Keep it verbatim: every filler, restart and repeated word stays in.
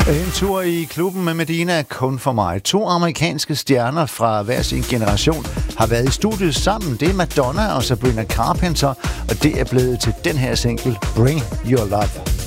En tur i klubben med Medina kun for mig. To amerikanske stjerner fra hver sin generation har været i studiet sammen. Det er Madonna og Sabrina Carpenter, og det er blevet til den her single, Bring Your Love.